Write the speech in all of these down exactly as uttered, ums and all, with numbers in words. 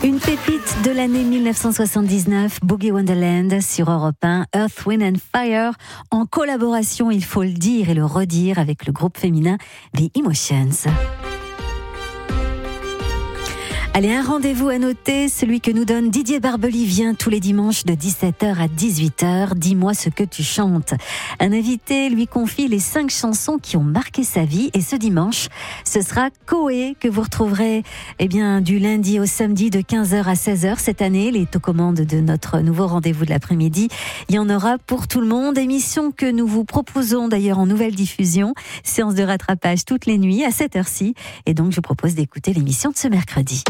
Une pépite de l'année dix-neuf cent soixante-dix-neuf, Boogie Wonderland sur Europe un, Earth, Wind and Fire, en collaboration, il faut le dire et le redire, avec le groupe féminin The Emotions. Allez, un rendez-vous à noter, celui que nous donne Didier Barbelivien tous les dimanches de dix-sept heures à dix-huit heures. Dis-moi ce que tu chantes. Un invité lui confie les cinq chansons qui ont marqué sa vie. Et ce dimanche, ce sera Koé que vous retrouverez eh bien, du lundi au samedi de quinze heures à seize heures. Cette année, les commandes de notre nouveau rendez-vous de l'après-midi, il y en aura pour tout le monde. Émission que nous vous proposons d'ailleurs en nouvelle diffusion. Séance de rattrapage toutes les nuits à cette heure-ci. Et donc, je vous propose d'écouter l'émission de ce mercredi.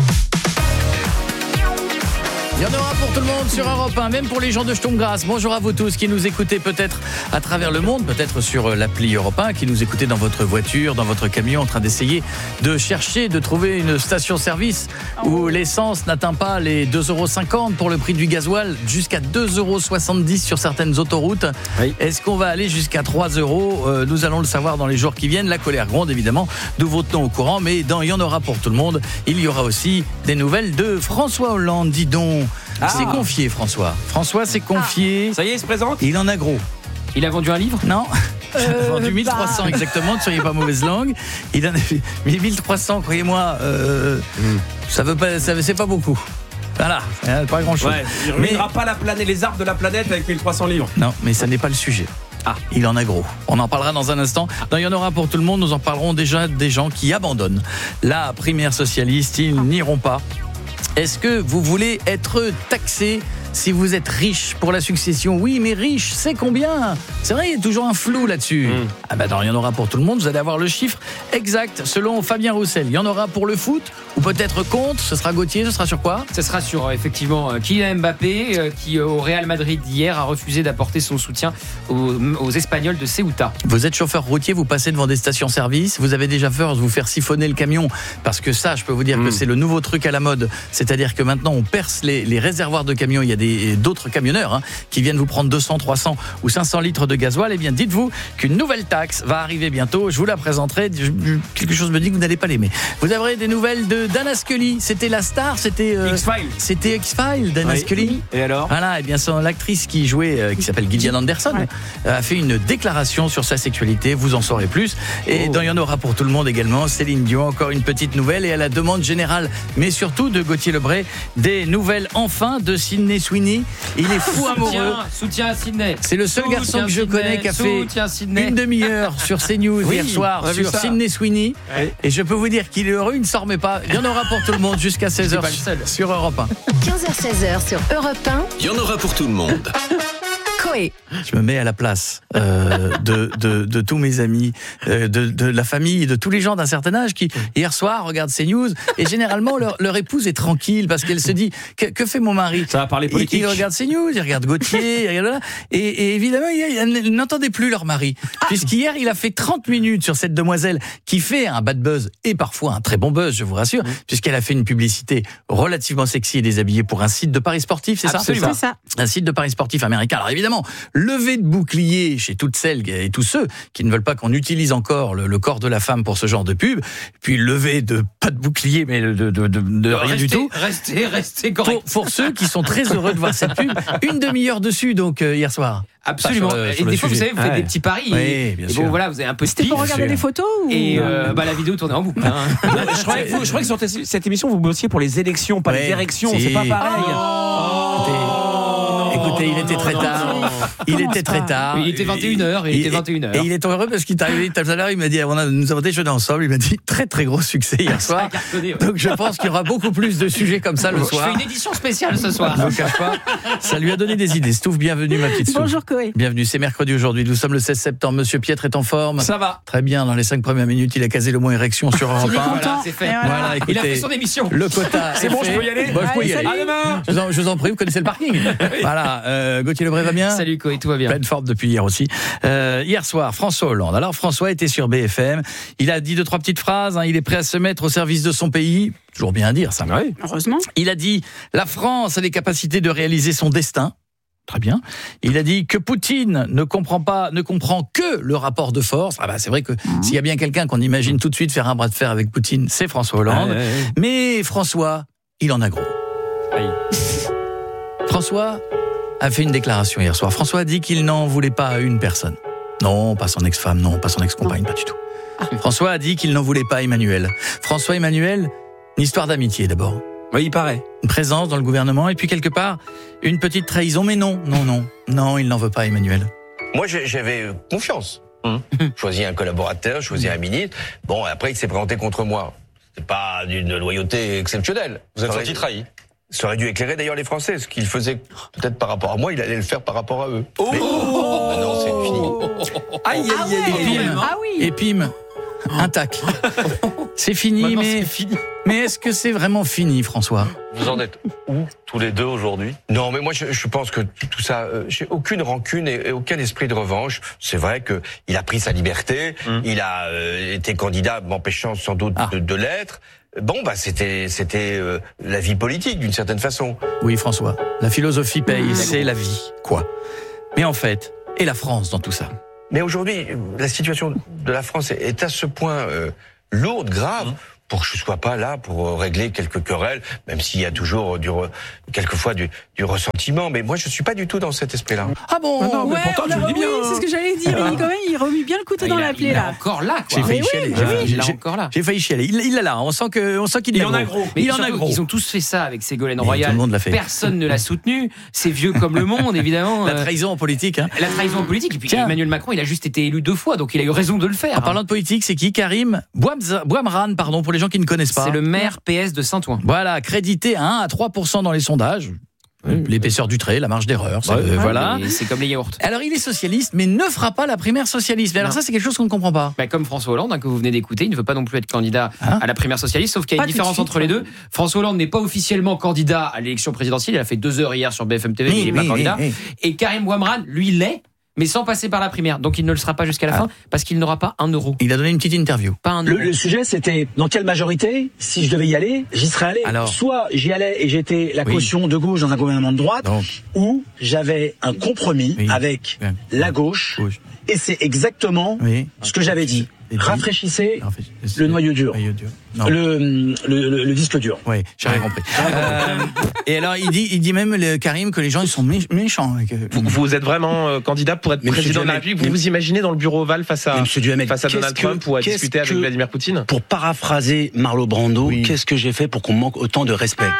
Il y en aura pour tout le monde sur Europe un, même pour les gens de Sturmgras. Bonjour à vous tous qui nous écoutez peut-être à travers le monde, peut-être sur l'appli Europe un, qui nous écoutez dans votre voiture, dans votre camion, en train d'essayer de chercher, de trouver une station-service où l'essence n'atteint pas les deux euros cinquante pour le prix du gasoil, jusqu'à deux euros soixante-dix sur certaines autoroutes. Oui. Est-ce qu'on va aller jusqu'à trois euros ? euh, Nous allons le savoir dans les jours qui viennent. La colère gronde évidemment, nous vous tenons au courant, mais dans Il y en aura pour tout le monde, il y aura aussi des nouvelles de François Hollande. Dis donc. Ah. C'est confié, François. François s'est confié. Ah. Ça y est, il se présente. Il en a gros. Il a vendu un livre ? Non. Euh, il a vendu mille trois cents bah. exactement, ne soyez pas mauvaise langue. Il en a fait mille trois cents, croyez-moi. Euh, mm. Ça veut pas, ça, c'est pas beaucoup. Voilà, pas grand-chose. Ouais, il ne ruinera pas la planète, les arbres de la planète avec mille trois cents livres. Non, mais ça n'est pas le sujet. Ah, il en a gros. On en parlera dans un instant. Dans Il y en aura pour tout le monde. Nous en parlerons déjà des gens qui abandonnent la primaire socialiste. Ils ah. n'iront pas. Est-ce que vous voulez être taxé si vous êtes riche pour la succession ? Oui, mais riche, c'est combien ? C'est vrai, il y a toujours un flou là-dessus. Mmh. Ah ben non, il y en aura pour tout le monde. Vous allez avoir le chiffre exact selon Fabien Roussel. Il y en aura pour le foot ou peut-être contre. Ce sera Gauthier, ce sera sur quoi ? Ce sera sur effectivement Kylian Mbappé euh, qui au Real Madrid hier a refusé d'apporter son soutien aux, aux Espagnols de Ceuta. Vous êtes chauffeur routier, vous passez devant des stations-service. Vous avez déjà peur de vous faire siphonner le camion parce que ça, je peux vous dire mmh. que c'est le nouveau truc à la mode. C'est-à-dire que maintenant on perce les, les réservoirs de camions. Il y a des, d'autres camionneurs hein, qui viennent vous prendre deux cents, trois cents ou cinq cents litres de gasoil. Eh bien, dites-vous qu'une nouvelle taxe va arriver bientôt. Je vous la présenterai. Je, quelque chose me dit que vous n'allez pas l'aimer. Vous aurez des nouvelles de Dana Scully. C'était la star. C'était euh, X-Files. C'était X-Files, Dana oui. Scully. Et alors ? Voilà. Et bien, son l'actrice qui jouait, euh, qui s'appelle Gillian Anderson, ouais. a fait une déclaration sur sa sexualité. Vous en saurez plus. Et oh. dans Il y en aura pour tout le monde également. Céline Dion, encore une petite nouvelle. Et à la demande générale, mais surtout de Gauthier Lebray, des nouvelles enfin de Sydney Sweeney. Il est fou amoureux. Soutien, soutien à Sydney. C'est le seul soutien garçon que je Sydney, connais qui a fait une demi-heure sur CNews oui, hier soir sur Sydney Sweeney. Ouais. Et je peux vous dire qu'il est heureux, il ne s'en remet pas. Il y en aura pour tout le monde jusqu'à seize heures sur Europe un. quinze heures seize heures sur Europe un. Il y en aura pour tout le monde. Koé. Je me mets à la place euh, de, de, de tous mes amis, euh, de, de la famille, de tous les gens d'un certain âge qui, hier soir, regardent CNews et généralement, leur, leur épouse est tranquille parce qu'elle se dit que, que fait mon mari ? Ça va parler politique. Ils regardent CNews, ils regardent Gauthier, ils regardent là, et, et évidemment, ils, ils n'entendaient plus leur mari. Ah. Puisqu'hier, il a fait trente minutes sur cette demoiselle qui fait un bad buzz et parfois un très bon buzz, je vous rassure, mmh. puisqu'elle a fait une publicité relativement sexy et déshabillée pour un site de paris sportif, c'est Absolument. ça ? C'est ça. Un site de paris sportif américain. Alors évidemment, levée de bouclier chez toutes celles et tous ceux qui ne veulent pas qu'on utilise encore le, le corps de la femme pour ce genre de pub, puis levée de pas de bouclier mais de, de, de, de rien restez, du tout. Restez, restez correct. Pour, pour ceux qui sont très heureux de voir cette pub, une demi-heure dessus donc euh, hier soir. Absolument. Sur, sur et des fois, sujet. vous savez, vous faites ouais. des petits paris. Oui, et, bien et sûr. bon, voilà, vous avez un peu. C'était pour regarder les photos ou... Et euh, bah, la vidéo tournait en boucle. Hein. je, croyais, je croyais que sur cette émission, vous bossiez pour les élections, pas ouais, les érections. Si. C'est pas pareil. Oh oh écoutez, écoutez, il était très tard. Il était très tard. Il était vingt et une heures. Il, il était vingt et une heures. Et il est heureux parce qu'il est arrivé tout à l'heure. Il m'a dit, on a, nous avons déjeuné ensemble. Il m'a dit très très gros succès hier soir. Cartonné, ouais. Donc je pense qu'il y aura beaucoup plus de sujets comme ça le soir. Je fais une édition spéciale ce soir. Ne vous cache pas. Ça lui a donné des idées. Stouff, bienvenue ma petite Stouff. Bonjour Koé. Bienvenue. C'est mercredi aujourd'hui. Nous sommes le seize septembre. Monsieur Pietre est en forme. Ça va. Très bien. Dans les cinq premières minutes, il a casé le mot érection sur Europe un. Voilà, c'est fait. Voilà. Voilà, écoutez, il a fait son émission. Le quota. C'est bon, fait. Je peux y aller. Bon, je peux y aller. À demain. Je vous, en, je vous en prie, vous connaissez le parking. Voilà. Euh, Gauthier Lebray va bien. Salut Koé, tout va bien. Pleine forme depuis hier aussi. Euh, hier soir, François Hollande. Alors François était sur B F M. Il a dit deux trois petites phrases. Hein. Il est prêt à se mettre au service de son pays. Toujours bien à dire ça. Oui. Heureusement. Il a dit la France a les capacités de réaliser son destin. Très bien. Il a dit que Poutine ne comprend pas, ne comprend que le rapport de force. Ah bah c'est vrai que mmh. s'il y a bien quelqu'un qu'on imagine tout de suite faire un bras de fer avec Poutine, c'est François Hollande. Ah, ouais, ouais. Mais François, il en a gros. Aïe. François a fait une déclaration hier soir. François a dit qu'il n'en voulait pas à une personne. Non, pas son ex-femme, non, pas son ex-compagne, pas du tout. François a dit qu'il n'en voulait pas à Emmanuel. François Emmanuel, une histoire d'amitié d'abord. Oui, il paraît. Une présence dans le gouvernement et puis quelque part, une petite trahison. Mais non, non, non, non, il n'en veut pas à Emmanuel. Moi, j'avais confiance. Hum. Choisi un collaborateur, choisi un ministre. Bon, après, il s'est présenté contre moi. C'est pas d'une loyauté exceptionnelle. Vous êtes senti trahi? Ça aurait dû éclairer d'ailleurs les Français. Ce qu'il faisait peut-être par rapport à moi, il allait le faire par rapport à eux. Oh, mais... oh ah non, c'est fini. Aïe, aïe, aïe, aïe, aïe. Ah oui. Et pim, un tac. C'est fini, Maintenant, mais... c'est fini. Mais est-ce que c'est vraiment fini, François? Vous en êtes où tous les deux aujourd'hui? Non, mais moi je, je pense que tout ça, euh, j'ai aucune rancune et, et aucun esprit de revanche. C'est vrai que il a pris sa liberté, mmh. il a euh, été candidat, m'empêchant sans doute ah. de, de l'être. Bon, bah c'était c'était euh, la vie politique d'une certaine façon. Oui, François, la philosophie paye, mmh. c'est la vie, quoi. Mais en fait, et la France dans tout ça? Mais aujourd'hui, la situation de la France est, est à ce point euh, lourde, grave. Mmh. pour que je sois pas là pour régler quelques querelles, même s'il y a toujours du re, quelquefois du, du ressentiment. Mais moi, je suis pas du tout dans cet esprit-là. Ah bon? Ah non, mais ouais, pourtant, on a, je le dis oui, bien. c'est ce que j'allais dire. Il, quand même, il remue bien le couteau Ah, dans il a- la plaie, il est là. encore là, quoi. J'ai failli oui, chialer. oui, J'ai- il est j'ai- encore là. J'ai failli chialer. Il, il est là. On sent que, on sent qu'il Il est en a gros. Mais Il en a surtout, gros. Ils ont tous fait ça avec Ségolène Mais Royal. tout le monde l'a fait. Personne ne l'a soutenu. C'est vieux comme le monde, évidemment. La Euh, trahison en politique. Hein. La trahison politique. Et puis Tiens. Emmanuel Macron, il a juste été élu deux fois, donc il a eu raison de le faire. En parlant de politique, c'est qui? Karim Bouamza- Bouamran, pardon, pour les gens qui ne connaissent pas. C'est le maire P S de Saint-Ouen. Voilà, crédité à un à trois pour cent dans les sondages. L'épaisseur du trait, la marge d'erreur, ça, euh, voilà. Et C'est comme les yaourts. Alors il est socialiste, mais ne fera pas la primaire socialiste. Mais alors Non. ça, c'est quelque chose qu'on ne comprend pas. Bah, comme François Hollande, hein, que vous venez d'écouter, il ne veut pas non plus être candidat Hein à la primaire socialiste, sauf qu'il y a Pas une tout de différence suite, entre les ouais. deux. François Hollande n'est pas officiellement candidat à l'élection présidentielle, il a fait deux heures hier sur B F M T V, Oui, il n'est oui, pas candidat. oui, oui. Et Karim Bouamran, lui, l'est, mais sans passer par la primaire. Donc il ne le sera pas jusqu'à la Ah. fin, parce qu'il n'aura pas un euro. Il a donné une petite interview. Pas un Le, euro. le sujet, c'était dans quelle majorité, si je devais y aller, j'y serais allé. Alors Soit j'y allais et j'étais la Oui. caution de gauche dans un gouvernement de droite, Donc, ou j'avais un compromis Oui. avec Oui. la gauche. gauche. Et c'est exactement Oui. ce que j'avais dit. Et dit- Rafraîchissez En fait, c'est- le noyau dur. noyau dur. Non. le, le, le, le disque dur. Oui, j'avais compris. Euh, et alors, il dit, il dit même, le Karim, que les gens, ils sont mé- méchants. et que- Vous, vous êtes vraiment euh, candidat pour être Mais président monsieur de la Duhamel, République. Vous mais- vous imaginez dans le bureau ovale face à, Mais monsieur Duhamel, face à qu'est-ce Donald que- Trump ou à qu'est-ce discuter avec que- Vladimir Poutine? Pour paraphraser Marlo Brando, Oui. qu'est-ce que j'ai fait pour qu'on me manque autant de respect?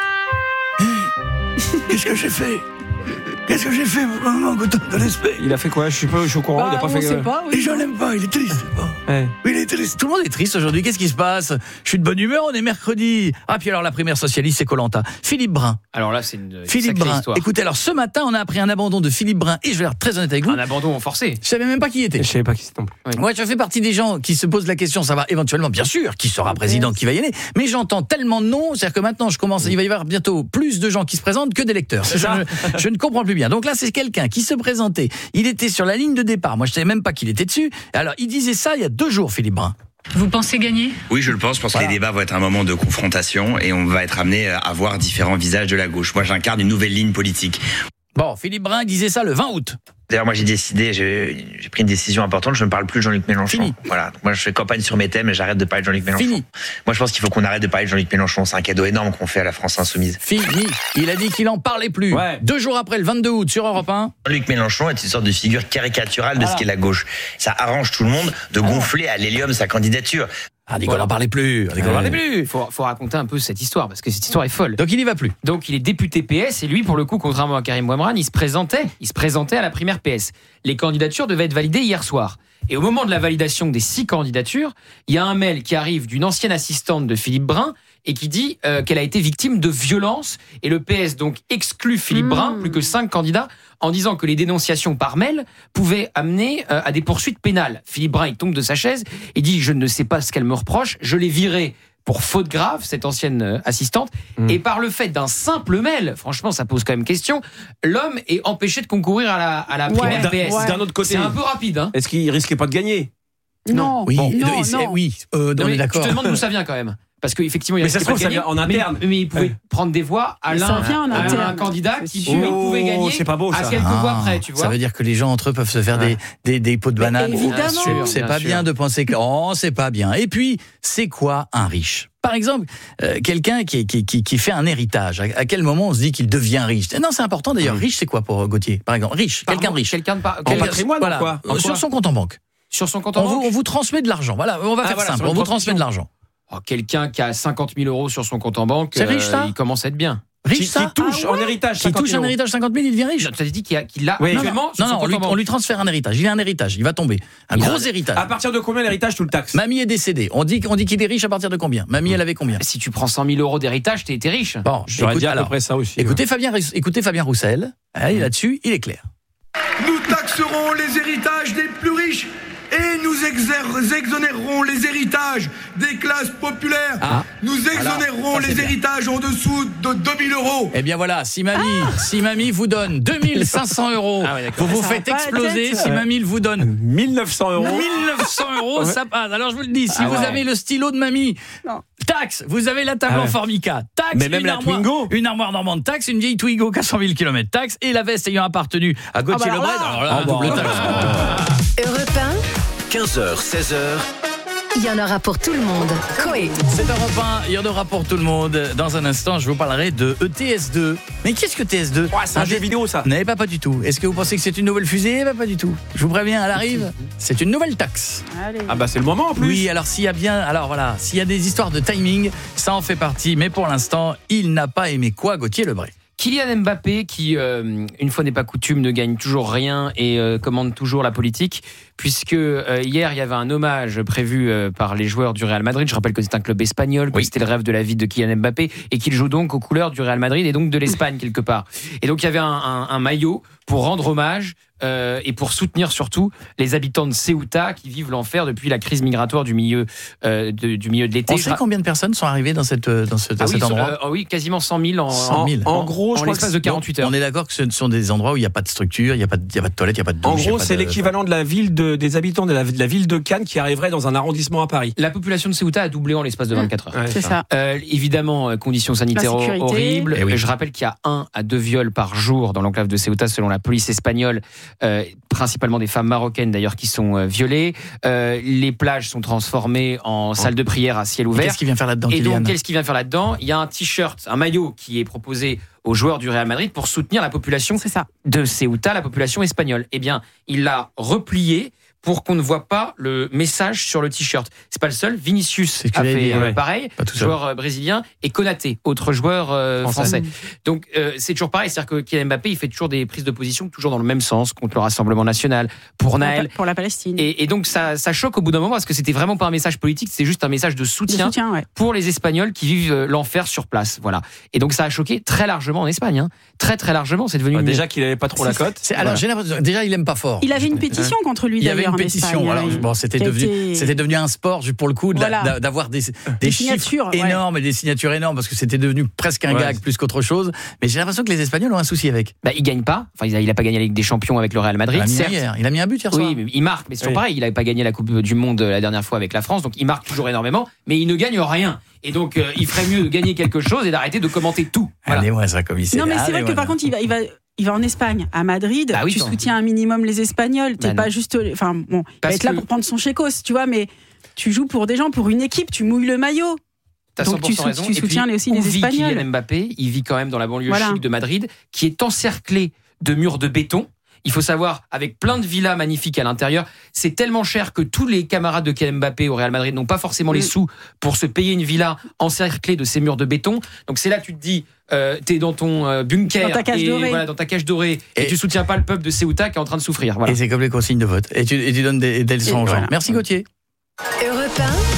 Qu'est-ce que j'ai fait? Qu'est-ce que j'ai fait pour qu'on me manque autant de respect? Il a fait quoi? Je suis pas, je suis au courant. Bah, il a pas on fait. sait pas, oui. Et je l'aime pas, il est triste. Ouais. Oui, il est triste. Tout le monde est triste aujourd'hui. Qu'est-ce qui se passe? Je suis de bonne humeur, on est mercredi. Ah, puis alors la primaire socialiste, c'est Koh-Lanta. Philippe Brun. Alors là, c'est une, une Philippe sacrée Brun. histoire. Écoutez, alors ce matin, on a appris un abandon de Philippe Brun. Et je vais être très honnête avec vous. Un abandon forcé. Je savais même pas qui il était. Je savais pas qui c'était non plus. Moi, je fais partie des gens qui se posent la question, ça va éventuellement, bien sûr, qui sera président, qui va y aller. Mais j'entends tellement de non, c'est-à-dire que maintenant, je commence, il va y avoir bientôt plus de gens qui se présentent que d'électeurs. Je, ne- je ne comprends plus bien. Donc là, c'est quelqu'un qui se présentait. Il était sur la ligne de départ. Moi, je savais même pas qu'il était dessus. Alors, il disait ça il y a deux jours, Philippe Brun. Vous pensez gagner ? Oui, je le pense. Je pense Voilà. que les débats vont être un moment de confrontation et on va être amené à voir différents visages de la gauche. Moi, j'incarne une nouvelle ligne politique. Bon, Philippe Brun disait ça le vingt août. D'ailleurs, moi, j'ai décidé, j'ai j'ai pris une décision importante. Je ne parle plus de Jean-Luc Mélenchon. Fini. Voilà. Donc, moi, je fais campagne sur mes thèmes et j'arrête de parler de Jean-Luc Mélenchon. Fini. Moi, je pense qu'il faut qu'on arrête de parler de Jean-Luc Mélenchon. C'est un cadeau énorme qu'on fait à la France insoumise. Fini. Il a dit qu'il en parlait plus. Ouais. Deux jours après, le vingt-deux août, sur Europe un. Jean-Luc Mélenchon est une sorte de figure caricaturale de ce qu'est la gauche. Ça arrange tout le monde de gonfler à l'hélium sa candidature. Ah, dit qu'on n'en parlait plus. On dit qu'on n'en parlait plus. Il faut, faut raconter un peu cette histoire, parce que cette histoire est folle. Donc, il n'y va plus. Donc il est député P S et lui, pour le coup, contrairement à Karim Bouamran, il se présentait, il se présentait à la primaire P S. Les candidatures devaient être validées hier soir. Et au moment de la validation des six candidatures, il y a un mail qui arrive d'une ancienne assistante de Philippe Brun et qui dit euh, qu'elle a été victime de violences. Et le P S donc exclut Philippe Mmh. Brun, plus que cinq candidats, en disant que les dénonciations par mail pouvaient amener euh, à des poursuites pénales. Philippe Brun, il tombe de sa chaise et dit « Je ne sais pas ce qu'elle me reproche, je l'ai virée pour faute grave, cette ancienne euh, assistante. Mmh. Et par le fait d'un simple mail, franchement, ça pose quand même question, l'homme est empêché de concourir à la, à la Ouais, primaire D'un P S. ouais. d'un autre côté, C'est un peu rapide, hein. est-ce qu'il risquait pas de gagner? Non, Oui, non, et c'est- non. oui, euh, Non, on est mais d'accord. tu te demandes d'où ça vient quand même. Parce qu'effectivement, il Mais ça se risquait trouve, pas de ça gagner, vient en mais- interne. Mais, il pouvait Ouais. prendre des voix à Mais l'un, ça vient en à interne. un candidat C'est qui sûr. lui pouvait Oh, gagner c'est pas beau, à ça. quelques Ah, voix près, tu vois. Ça veut dire que les gens entre eux peuvent se faire Ouais. des, des, des pots de banane. évidemment. C'est- C'est Bien pas sûr. bien de penser que oh, c'est pas bien. Et puis, c'est quoi un riche? Par exemple, euh, quelqu'un qui, qui, qui, qui fait un héritage, à, à quel moment on se dit qu'il devient riche? Non, c'est important d'ailleurs. Riche, c'est quoi pour Gauthier, par exemple? Riche, Pardon, quelqu'un de riche. Quelqu'un de par... En quel- patrimoine, Voilà, quoi euh, sur son compte en banque. Sur son compte On en vous, banque. on vous transmet de l'argent. Voilà, on va Ah, faire voilà, simple. sur une On vous transmet transmission. de l'argent. Oh, quelqu'un qui a cinquante mille euros sur son compte en banque, C'est riche, ça il commence à être bien. Riche, Qui, ça qui touche Ah ouais en héritage Qui cinquante touche mille un euros. héritage cinquante mille, il devient riche. Non, tu as dit qu'il a, qu'il l'a Oui. actuellement sur Non, son non, on compte lui, en banque. on lui transfère un héritage. Il a un héritage, il va tomber. Un Il a- gros héritage. À partir de combien l'héritage tout le taxe? Mamie est décédée. On dit, on dit qu'il est riche à partir de combien? Mamie, elle avait combien? Si tu prends cent mille euros d'héritage, t'es t'es riche. Bon, J'aurais écoute, dit à peu alors, près ça aussi. écoutez, Fabien, écoutez Fabien Roussel. Allez, là-dessus, il est clair. Nous taxerons les héritages des plus riches et nous exer- exonérerons les héritages des classes populaires. Ah. Nous exonérerons Ça, c'est les bien. héritages en dessous de deux mille euros. Eh bien voilà, si mamie, si mamie vous donne deux mille cinq cents euros, Ah ouais, d'accord. vous vous Ça va faites pas la exploser. tête. Si mamie vous donne mille neuf cents euros. mille neuf cents euros, ça passe. Alors je vous le dis, si Ah vous ouais. avez le stylo de mamie, Non. taxe, vous avez la table Ah en ouais. Formica, taxe, Mais même une la armoire, Twingo. une armoire normande, taxe, une vieille Twingo quatre cent mille kilomètres, taxe, et la veste ayant appartenu à Gauthier Ah bah Lebret, alors alors là, Ah bon. double taxe. Europe un, quinze heures, seize heures. il y en aura pour tout le monde. Coé. C'est Europe un, il y en aura pour tout le monde. Dans un instant, je vous parlerai de E T S deux. Mais qu'est-ce que T S deux? Ouais, c'est un jeu vidéo ça. Non, pas, pas du tout. Est-ce que vous pensez que c'est une nouvelle fusée? Bah, pas du tout. Je vous préviens, elle arrive. C'est une nouvelle taxe. Allez. Ah bah c'est le moment en plus. Oui, alors s'il y a bien, alors voilà, s'il y a des histoires de timing, ça en fait partie. Mais pour l'instant, il n'a pas aimé quoi, Gauthier Lebret? Kylian Mbappé, qui, euh, une fois n'est pas coutume, ne gagne toujours rien et euh, commande toujours la politique, puisque euh, hier, il y avait un hommage prévu euh, par les joueurs du Real Madrid. Je rappelle que c'est un club espagnol, que Oui. c'était le rêve de la vie de Kylian Mbappé, et qu'il joue donc aux couleurs du Real Madrid et donc de l'Espagne, quelque part. Et donc, il y avait un, un, un maillot pour rendre hommage euh, et pour soutenir surtout les habitants de Ceuta qui vivent l'enfer depuis la crise migratoire du milieu, euh, de, du milieu de l'été. On Je sait ra- combien de personnes sont arrivées dans, cette, dans, ce, dans Ah cet oui, endroit? euh, oh oui, quasiment cent mille en, cent mille. En gros, je en crois l'espace que de c'est- quarante-huit heures. On est d'accord que ce sont des endroits où il n'y a pas de structure, il n'y a, pas de- il y a pas de toilette, il n'y a pas de douche. En il y a gros, pas c'est de- l'équivalent de la ville de, des habitants de la, de la ville de Cannes qui arriverait dans un arrondissement à Paris. La population de Ceuta a doublé en l'espace de vingt-quatre heures. Ouais, C'est ça. Euh, évidemment, euh, conditions sanitaires La sécurité. horribles. Eh oui. Je rappelle qu'il y a un à deux viols par jour dans l'enclave de Ceuta, selon la police espagnole, euh, principalement des femmes marocaines d'ailleurs qui sont euh, violées. Euh, les plages sont transformées en salles de prière à ciel Mais ouvert. Qu'est-ce qu'il vient faire là-dedans, Et Kylian? donc, qu'est-ce qu'il vient faire là-dedans? Il y a un t-shirt, un maillot qui est proposé aux joueurs du Real Madrid pour soutenir la population C'est ça. de Ceuta, la population espagnole. Eh bien, il l'a replié pour qu'on ne voit pas le message sur le t-shirt. C'est pas le seul. Vinicius C'est ce que a j'allais fait dire, euh, ouais. pareil, Pas tout seul. joueur euh, brésilien, et Konaté, autre joueur euh, Français. français. Donc euh, c'est toujours pareil, c'est-à-dire que Kylian Mbappé, il fait toujours des prises de position toujours dans le même sens contre le Rassemblement National, pour Naël. Pour la Palestine. Et, et donc ça, ça choque au bout d'un moment parce que c'était vraiment pas un message politique, c'est juste un message de De soutien, soutien, ouais. pour les Espagnols qui vivent euh, l'enfer sur place. Voilà. Et donc ça a choqué très largement en Espagne, hein. Très très largement. C'est devenu Bah, une- déjà qu'il avait pas trop la cote. C'est- Alors, j'ai l'impression- déjà, il aime pas fort. Il avait une pétition contre lui Il y avait d'ailleurs une en pétition. Espagne. Alors, hein. bon, c'était qui a devenu, été- c'était devenu un sport, pour le coup, de la- Voilà. d'a- d'avoir des, des, Des chiffres signatures, ouais. énormes et des signatures énormes parce que c'était devenu presque un Ouais. gag plus qu'autre chose. Mais j'ai l'impression que les Espagnols ont un souci avec. Bah, il gagne pas. Enfin, il a, il a pas gagné la Ligue des Champions avec le Real Il Madrid. a mis un certes. hier. Il a mis un but hier soir. Oui, mais il marque, mais c'est toujours Oui. pareil. Il n'avait pas gagné la Coupe du Monde la dernière fois avec la France, donc il marque toujours énormément, mais il ne gagne rien. Et donc, euh, il ferait mieux de gagner quelque chose et d'arrêter de commenter tout. Voilà. Allez-moi ça comme il sait. Non, mais c'est vrai Allez, que voilà. par contre, il va, il va, il va en Espagne, à Madrid. Bah oui, tu toi. soutiens un minimum les Espagnols. T'es Bah pas non. juste. Enfin, bon, il va Parce être là que- pour prendre son chécos, tu vois, mais tu joues pour des gens, pour une équipe, tu mouilles le maillot. T'as Donc, cent pour tu cent sou- raison. tu Et puis, soutiens les- aussi où les vit Espagnols. Kylian Mbappé, il vit quand même dans la banlieue Voilà. chic de Madrid, qui est encerclée de murs de béton. Il faut savoir, avec plein de villas magnifiques à l'intérieur, c'est tellement cher que tous les camarades de Kylian Mbappé au Real Madrid n'ont pas forcément les Mm. sous pour se payer une villa encerclée de ces murs de béton. Donc c'est là que tu te dis, euh, t'es dans ton euh, bunker, Dans ta cage et, dorée. voilà, dans ta cage dorée, et, Et- tu soutiens pas le peuple de Ceuta qui est en train de souffrir. Voilà. Et c'est comme les consignes de vote. Et tu, et tu donnes des, des leçons Et aux gens. voilà. Merci Gauthier. Europe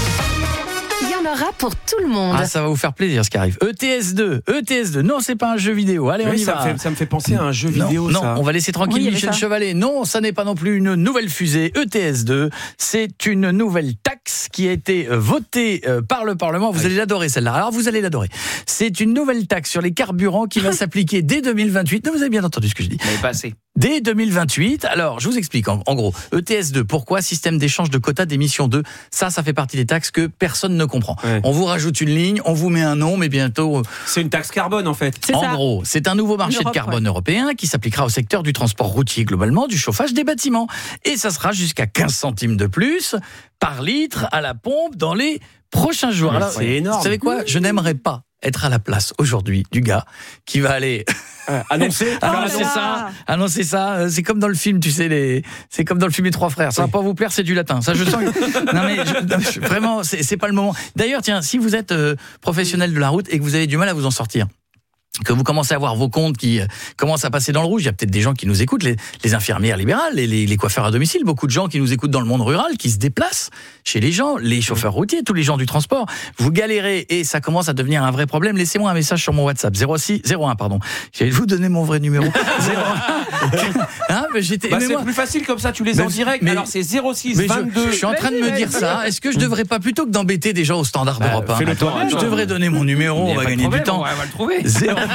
un, il y en aura pour tout le monde. Ah, ça va vous faire plaisir ce qui arrive. E T S deux. E T S deux. Non, c'est pas un jeu vidéo. Allez, on Oui, y ça, va. me fait, ça me fait penser à un jeu Non, vidéo. non, ça. on va laisser tranquille Oui, il y avait Michel ça. Chevalet. Non, ça n'est pas non plus une nouvelle fusée. E T S deux, c'est une nouvelle taxe qui a été euh, votée euh, par le Parlement. Vous allez l'adorer celle-là. Alors vous allez l'adorer. C'est une nouvelle taxe sur les carburants qui va s'appliquer dès deux mille vingt-huit. Non, vous avez bien entendu ce que je dis. Mais pas assez. Dès deux mille vingt-huit, alors je vous explique en, en gros, E T S deux, pourquoi système d'échange de quotas d'émission deux, ça, ça fait partie des taxes que personne ne comprend. Ouais. On vous rajoute une ligne, on vous met un nom, mais bientôt... C'est une taxe carbone en fait. C'est en ça. Gros, c'est un nouveau marché Europe, de carbone ouais. européen qui s'appliquera au secteur du transport routier globalement, du chauffage des bâtiments. Et ça sera jusqu'à quinze centimes de plus par litre à la pompe dans les prochains jours. Alors, c'est énorme. Vous savez quoi ? Je n'aimerais pas être à la place aujourd'hui du gars qui va aller euh, annoncer, annoncer ça, annoncer ça. C'est comme dans le film, tu sais, les, c'est comme dans le film Les Trois Frères. Ça oui. va pas vous plaire, c'est du latin. Ça, je sens. Que... non mais je, je, vraiment, c'est, c'est pas le moment. D'ailleurs, tiens, si vous êtes euh, professionnel de la route et que vous avez du mal à vous en sortir, que vous commencez à voir vos comptes qui euh, commencent à passer dans le rouge, il y a peut-être des gens qui nous écoutent, les, les infirmières libérales, les, les, les coiffeurs à domicile, beaucoup de gens qui nous écoutent dans le monde rural, qui se déplacent chez les gens, les chauffeurs routiers, tous les gens du transport. Vous galérez et ça commence à devenir un vrai problème. Laissez-moi un message sur mon WhatsApp zéro six zéro un pardon. Je vais vous donner mon vrai numéro. zéro un hein, mais j'étais, bah, mais c'est moi, plus facile comme ça, tu les as en direct. Mais, alors c'est zéro six vingt-deux. Je, je suis en train de me dire ça. Est-ce que je devrais pas, plutôt que d'embêter des gens au standard bah, d'Europe un, hein, je devrais donner mon numéro, on va gagner problème, du temps. On va le trouver.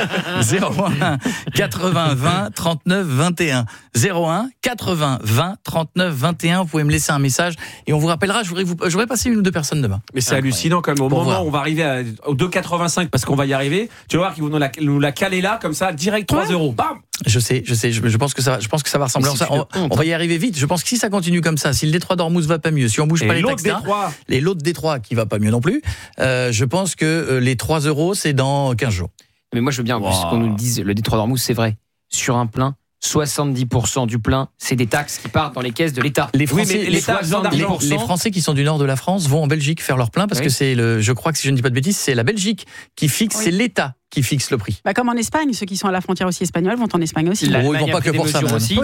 zéro un quatre-vingts vingt trente-neuf vingt et un zéro un quatre-vingts vingt trente-neuf vingt et un. Vous pouvez me laisser un message et on vous rappellera. Je voudrais vous, je voudrais passer une ou deux personnes demain. Mais c'est hallucinant quand même. Au Pour moment voir. où on va arriver à, au deux quatre-vingt-cinq parce qu'on va y arriver, tu vas voir qu'ils vont nous la, nous la caler là comme ça direct trois euros. Bam. Je sais, je sais. Je, je pense que ça, va, je pense que ça va ressembler à ça. On, on va y arriver vite. Je pense que si ça continue comme ça, si le détroit d'Ormuz va pas mieux, si on bouge et pas les taxes, détroit. les l'autre détroit qui va pas mieux non plus, euh, je pense que euh, les trois euros c'est dans quinze jours. Mais moi je veux bien wow. qu'on nous dise le détroit d'Ormuz, c'est vrai. Sur un plein, soixante-dix pour cent du plein, c'est des taxes qui partent dans les caisses de l'État. Les Français, oui, mais l'État les, les, les Français qui sont du nord de la France vont en Belgique faire leur plein parce oui. que c'est le, je crois que si je ne dis pas de bêtises, c'est la Belgique qui fixe, oui. c'est l'État qui fixe le prix. Bah comme en Espagne, ceux qui sont à la frontière aussi espagnole vont en Espagne aussi. Oh, ils vont pas que pour ça aussi.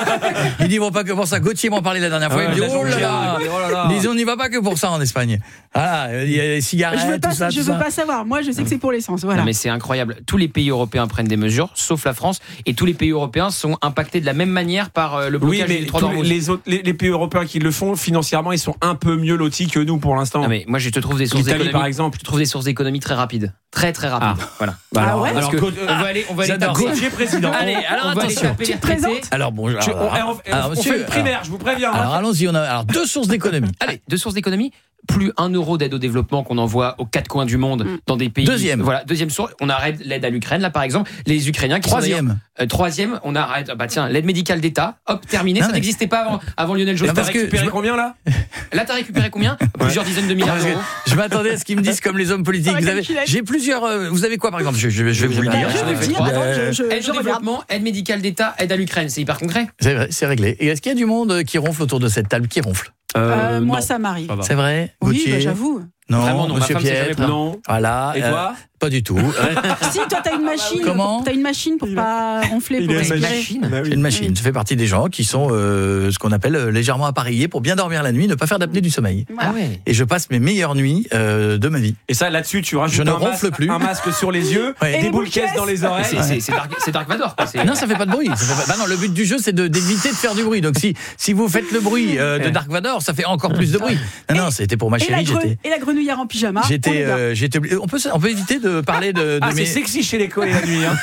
Ils n'y vont pas que pour ça. Gauthier m'en parlait la dernière fois. Ah, il me dit oh là là, oh là là. Ils on n'y va pas que pour ça en Espagne. Ah, il y a les cigarettes, je veux pas, tout ça. Je tout veux ça. pas savoir. Moi, je sais que c'est pour l'essence. Voilà. Non, mais c'est incroyable. Tous les pays européens prennent des mesures, sauf la France, et tous les pays européens sont impactés de la même manière par le blocage oui, mais du détroit d'Ormuz. Les, autres, les, les pays européens qui le font financièrement, ils sont un peu mieux lotis que nous pour l'instant. Non, mais moi, je te trouve des sources d'économie. Par exemple, je trouve des sources d'économie très rapides, très très rapides. Ah. Voilà. Bah alors, ah ouais. Alors, que, on va aller, on va aller taper. Gauthier président. Allez, alors on va attention. aller taper tu te présentes. Alors bon, alors, tu, on, alors, on, alors, on monsieur, fait une primaire, alors, je vous préviens. Alors allons-y, on a alors deux sources d'économie. Allez, deux sources d'économie. Plus un euro d'aide au développement qu'on envoie aux quatre coins du monde mmh. dans des pays. Deuxième. Voilà, deuxième source. On arrête l'aide à l'Ukraine, là, par exemple. Les Ukrainiens qui Troisième. sont. Euh, troisième, on arrête. Bah tiens, l'aide médicale d'État. Hop, terminé. Non, ça mais... n'existait pas avant, avant Lionel Jospin. T'as récupéré combien, là? Là, t'as récupéré combien? Plusieurs dizaines de milliards d'euros. Je m'attendais à ce qu'ils me disent comme les hommes politiques. Vous avez, j'ai plusieurs. Euh, vous avez quoi, par exemple? Je, je, je vais vous le dire. Je vais vous dire. Euh, je, je, aide je au développement, aide médicale d'État, aide à l'Ukraine. C'est hyper concret. C'est vrai, c'est réglé. Et est-ce qu'il y a du monde qui ronfle autour de cette table? Qui ronfle? Euh, moi, ça m'arrive. C'est vrai? Oui, Gauthier. bah, j'avoue. Non, Vraiment, non, Monsieur ma femme, c'est Pietre. jamais Non. Voilà. Et toi? euh, Pas du tout. Si, toi, t'as une machine. Comment? T'as une machine pour pas ronfler, Il pour a une respirer. machine. Bah oui. Une machine. Oui. Ça fait partie des gens qui sont euh, ce qu'on appelle euh, légèrement appareillés pour bien dormir la nuit, ne pas faire d'apnée du sommeil. Voilà. Ah ouais. Et je passe mes meilleures nuits euh, de ma vie. Et ça, là-dessus, tu rajoutes Je ne un, ronfle masque, plus. un masque sur les yeux, Ouais. et des boules caisses dans les oreilles. C'est, c'est, c'est, Dark, c'est Dark Vador. Quoi. C'est... Non, ça fait pas de bruit. Ça fait pas... bah non, le but du jeu, c'est de, d'éviter de faire du bruit. Donc si, si vous faites le bruit euh, de Dark Vador, ça fait encore plus de bruit. Non, non, c'était pour ma Et la, chérie. gre- J'étais, et la grenouillère en pyjama. j'étais, on y va. euh, j'étais. On peut, on peut éviter de parler de, de Ah, mes. c'est sexy chez les collègues la nuit. Hein.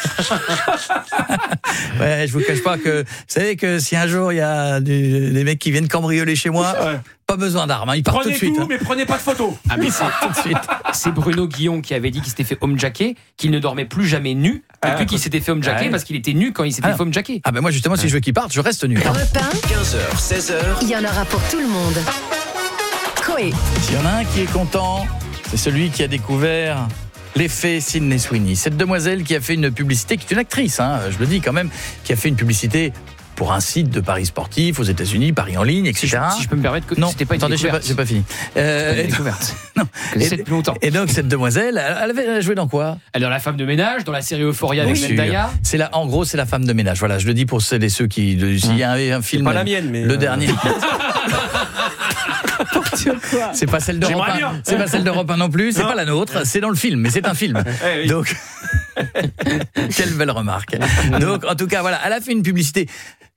Ouais, je vous cache pas que, vous savez que si un jour il y a du, des mecs qui viennent cambrioler chez moi, Ouais. pas besoin d'armes, hein, ils partent Prenez tout de suite. tout, hein. mais prenez pas de photos. Ah mais c'est tout de suite. C'est Bruno Guillon qui avait dit qu'il s'était fait homejacker, qu'il ne dormait plus jamais nu depuis Ah, qu'il s'était fait homejacker ouais. parce qu'il était nu quand il s'était Ah. fait homejacker. Ah ben moi justement, si je veux qu'ils partent, je reste nu. Europe un, quinze heures, seize heures. il y en aura pour tout le monde. Coé. S'il y en a un qui est content, c'est celui qui a découvert l'effet Sydney Sweeney. Cette demoiselle qui a fait une publicité, qui est une actrice, hein, je le dis quand même, qui a fait une publicité pour un site de paris sportifs aux États-Unis, paris en ligne, et cetera. Si je, si je peux me permettre, que non, c'était pas une attendez, j'ai pas, découverte. j'ai pas fini. Euh, C'était et, une découverte. non. Et, Et, depuis longtemps. et donc cette demoiselle, elle avait joué dans quoi? Elle est dans La Femme de ménage, dans la série Euphoria avec Bien sûr. Zendaya. C'est la, en gros, c'est la femme de ménage. Voilà, je le dis pour celles et ceux qui, de, s'il y a un, un film, pas la mienne, mais le euh... dernier. C'est pas celle d'Europe J'aimerais un. bien. C'est pas celle d'Europe un non plus. C'est Non. pas la nôtre. C'est dans le film, mais c'est un film. Eh oui. Donc, quelle belle remarque. Donc, en tout cas, voilà, elle a fait une publicité.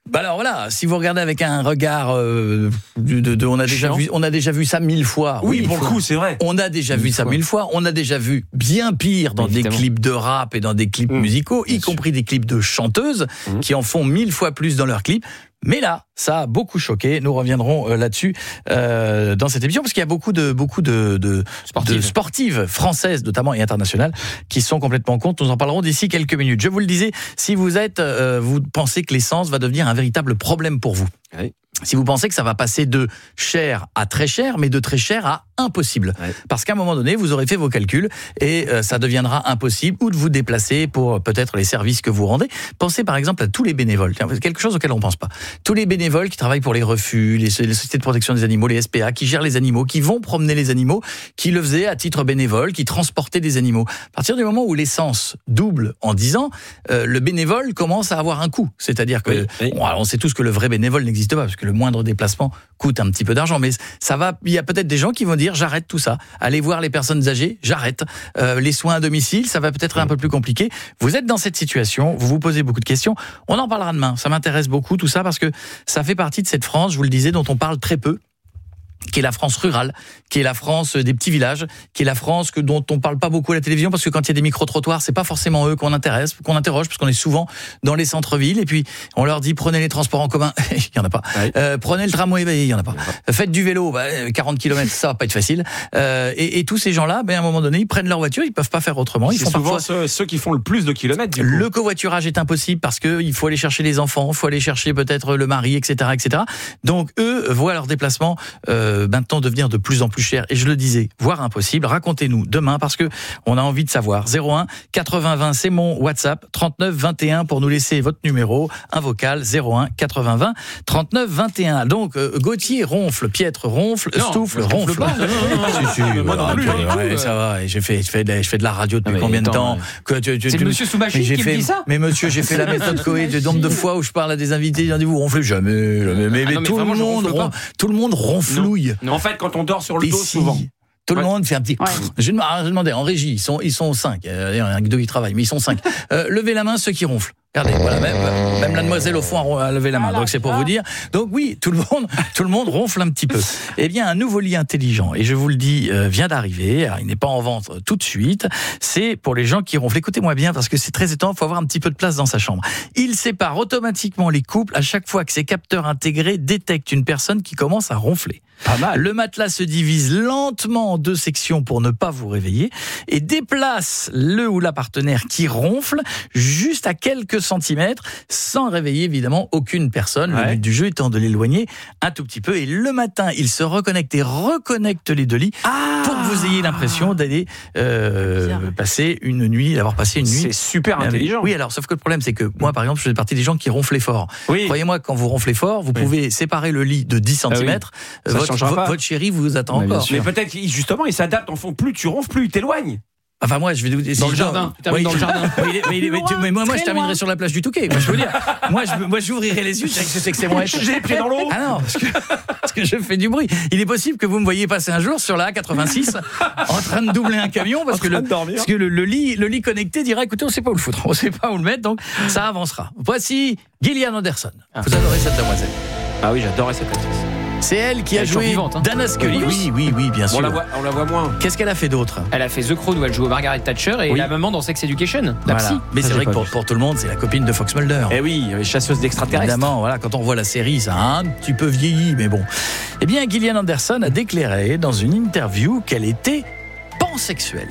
Bah alors voilà, si vous regardez avec un regard, euh, de, de, de, on a déjà Chiant. vu, on a déjà vu ça mille fois. Oui, oui pour le coup, c'est vrai. On a déjà Mille vu ça fois. mille fois. On a déjà vu bien pire dans Évidemment. des clips de rap et dans des clips Mmh. musicaux, y Bien compris des clips de chanteuses Mmh. qui en font mille fois plus dans leurs clips. Mais là, ça a beaucoup choqué. Nous reviendrons euh, là-dessus euh, dans cette émission parce qu'il y a beaucoup de beaucoup de, de, Sportives. de sportives françaises, notamment et internationales, qui sont complètement contre. Nous en parlerons d'ici quelques minutes. Je vous le disais, si vous êtes, euh, vous pensez que l'essence va devenir un véritable problème pour vous. Oui. Si vous pensez que ça va passer de cher à très cher, mais de très cher à impossible. Ouais. Parce qu'à un moment donné, vous aurez fait vos calculs et euh, ça deviendra impossible ou de vous déplacer pour peut-être les services que vous rendez. Pensez par exemple à tous les bénévoles. Tiens, quelque chose auquel on ne pense pas. Tous les bénévoles qui travaillent pour les refuges, les, les sociétés de protection des animaux, les S P A, qui gèrent les animaux, qui vont promener les animaux, qui le faisaient à titre bénévole, qui transportaient des animaux. À partir du moment où l'essence double en dix ans, euh, le bénévole commence à avoir un coût. C'est-à-dire que, Oui, oui. bon, alors on sait tous que le vrai bénévole n'existe pas, parce que le moindre déplacement coûte un petit peu d'argent, mais ça va. Il y a peut-être des gens qui vont dire j'arrête tout ça. Aller voir les personnes âgées, j'arrête. Euh, les soins à domicile, ça va peut-être être un peu plus compliqué. Vous êtes dans cette situation, vous vous posez beaucoup de questions. On en parlera demain. Ça m'intéresse beaucoup tout ça parce que ça fait partie de cette France, je vous le disais, dont on parle très peu, qui est la France rurale, qui est la France des petits villages, qui est la France que, dont on parle pas beaucoup à la télévision parce que quand il y a des micro-trottoirs, c'est pas forcément eux qu'on intéresse, qu'on interroge parce qu'on est souvent dans les centres-villes et puis on leur dit prenez les transports en commun, il y en a pas. Ouais. Euh, prenez le tramway, ben, il y en a pas. Faites du vélo, bah, quarante kilomètres, ça va pas être facile. Euh, et, et tous ces gens-là, ben, à un moment donné, ils prennent leur voiture, ils peuvent pas faire autrement. Ils C'est font souvent parfois... ceux, ceux qui font le plus de kilomètres. Du coup. Le covoiturage est impossible parce que il faut aller chercher les enfants, il faut aller chercher peut-être le mari, et cetera, et cetera. Donc eux voient leur déplacement euh, maintenant devenir de plus en plus cher. Et je le disais, voire impossible. Racontez-nous demain parce que on a envie de savoir. zéro un quatre-vingts vingt, c'est mon WhatsApp. trente-neuf vingt et un pour nous laisser votre numéro, un vocal zéro un quatre-vingts vingt trente-neuf vingt et un. Donc euh, Gauthier ronfle, Pietre ronfle, Non, Stouffle moi, je ronfle ronfle. pas. Non, non, non, non. Si, si, Moi non voilà, plus, ouais, hein, ouais, du tout, ça va. Et j'ai fait, je fais, de, je fais de la radio depuis Ah, mais combien de attends, temps ouais. que tu, tu, C'est tu- le monsieur sous machine mais j'ai qui me fait, dit ça. Mais monsieur, j'ai fait la méthode Coé de nombre de fois où je parle à des invités, ils disent vous ronflez jamais, jamais. Mais, Ah mais non, mais tout, le vraiment, je monde, ronfle pas. ron- tout le monde ronflouille. Non. En fait, quand on dort sur le Et dos, si, souvent. tout le Ouais. monde fait un petit. Ouais. Je demandais en régie, ils sont, ils sont cinq. Euh, Il y en a deux qui travaillent, mais ils sont cinq. Euh, levez la main ceux qui ronflent. Regardez, voilà, même, même la demoiselle au fond a levé la main. Voilà, Donc c'est pour ça. vous dire. Donc oui, tout le monde, tout le monde ronfle un petit peu. Eh bien, un nouveau lit intelligent, et je vous le dis, euh, vient d'arriver. Alors, il n'est pas en vente euh, tout de suite. C'est pour les gens qui ronflent. Écoutez-moi bien, parce que c'est très étonnant. Il faut avoir un petit peu de place dans sa chambre. Il sépare automatiquement les couples à chaque fois que ses capteurs intégrés détectent une personne qui commence à ronfler. Pas mal. Le matelas se divise lentement en deux sections pour ne pas vous réveiller et déplace le ou la partenaire qui ronfle juste à quelques centimètres sans réveiller évidemment aucune personne. Le Ouais. but du jeu étant de l'éloigner un tout petit peu et le matin, il se reconnecte et reconnecte les deux lits pour que vous ayez l'impression d'aller euh, Bien. passer une nuit, d'avoir passé une nuit. C'est super intelligent. Oui, alors sauf que le problème c'est que moi par exemple, je fais partie des gens qui ronflaient fort. Oui. Croyez-moi, quand vous ronflez fort, vous Oui. pouvez séparer le lit de dix centimètres. Ah Ça votre, changera vo- pas. votre chérie vous attend Mais bien encore. sûr. Mais peut-être qu'il- justement, il s'adapte en fond. Plus tu ronfles, plus il t'éloigne. Enfin moi je vais vous si Dans le je dors- jardin. Tu termines dans le jardin. Mais, il est- mais il est- mais tu- mais moi, moi Très je terminerai loin. sur la plage du Touquet. Moi je veux dire, moi je moi j'ouvrirai les yeux, je sais que c'est que c'est moi. J'ai les pieds dans l'eau. Ah non, parce que, parce que je fais du bruit. Il est possible que vous me voyez passer un jour sur la A quatre-vingt-six en train de doubler un camion parce En que train le de dormir. parce que le, le lit le lit connecté dira écoutez on sait pas où le foutre, on sait pas où le mettre donc ça avancera. Voici Gillian Anderson. Vous adorez cette demoiselle. Ah oui, j'adorais cette actrice. C'est elle qui a Elle est toujours joué vivante, hein. Dana Scully. Oui oui oui bien sûr. On la voit, on la voit moins. Qu'est-ce qu'elle a fait d'autre? Elle a fait The Crown où elle joue Margaret Thatcher et Oui. la maman dans Sex Education, la Voilà. psy. Mais Ça, c'est j'ai vrai que pas pour, vu. pour tout le monde, c'est la copine de Fox Mulder. Eh oui, les chasseuses d'extraterrestres. Évidemment, voilà, quand on voit la série, ça a un petit peu vieilli, mais bon. Eh bien, Gillian Anderson a déclaré dans une interview qu'elle était pansexuelle.